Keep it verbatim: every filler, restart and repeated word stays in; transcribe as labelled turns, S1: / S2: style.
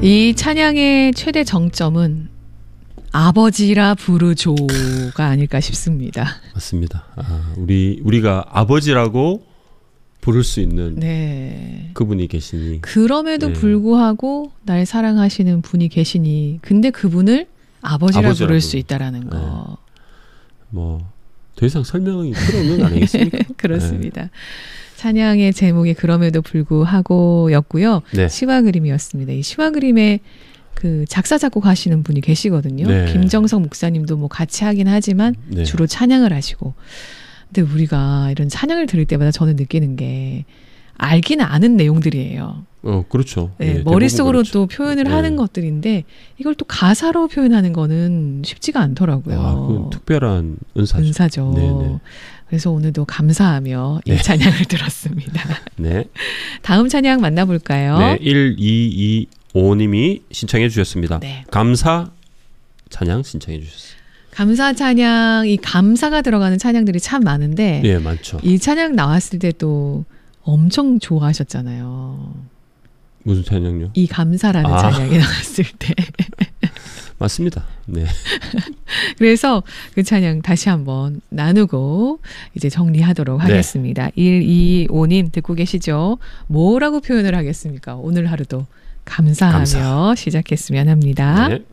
S1: 이 찬양의 최대 정점은 아버지라 부르조가 아닐까 싶습니다.
S2: 맞습니다. 아, 우리 우리가 아버지라고 부를 수 있는
S1: 네.
S2: 그분이 계시니.
S1: 그럼에도
S2: 네.
S1: 불구하고 날 사랑하시는 분이 계시니. 근데 그분을 아버지라
S2: 아버지라고.
S1: 부를 수 있다라는 거.
S2: 네. 뭐 더 이상 설명이 필요는 아니겠습니까?
S1: 그렇습니다. 네. 찬양의 제목이 그럼에도 불구하고였고요.
S2: 네.
S1: 시와 그림이었습니다. 이 시와 그림에 그 작사 작곡 하시는 분이 계시거든요.
S2: 네.
S1: 김정석 목사님도 뭐 같이 하긴 하지만
S2: 네.
S1: 주로 찬양을 하시고. 근데 우리가 이런 찬양을 들을 때마다 저는 느끼는 게 알기는 아는 내용들이에요.
S2: 어, 그렇죠.
S1: 네,
S2: 네,
S1: 머릿속으로
S2: 그렇죠.
S1: 또 표현을
S2: 네.
S1: 하는 것들인데 이걸 또 가사로 표현하는 거는 쉽지가 않더라고요.
S2: 아, 그건 특별한 은사죠.
S1: 은사죠.
S2: 네네.
S1: 그래서 오늘도 감사하며
S2: 네.
S1: 이 찬양을 들었습니다.
S2: 네.
S1: 다음 찬양 만나볼까요?
S2: 네, 일이이오님이 신청해 주셨습니다.
S1: 네.
S2: 감사 찬양 신청해 주셨어요.
S1: 감사 찬양, 이 감사가 들어가는 찬양들이 참 많은데
S2: 네, 많죠.
S1: 이 찬양 나왔을 때도 엄청 좋아하셨잖아요.
S2: 무슨 찬양요?
S1: 이 감사라는
S2: 아.
S1: 찬양이 나왔을 때.
S2: 맞습니다. 네.
S1: 그래서 그 찬양 다시 한번 나누고 이제 정리하도록
S2: 네.
S1: 하겠습니다. 일이오님 듣고 계시죠? 뭐라고 표현을 하겠습니까? 오늘 하루도 감사하며
S2: 감사.
S1: 시작했으면 합니다.
S2: 네.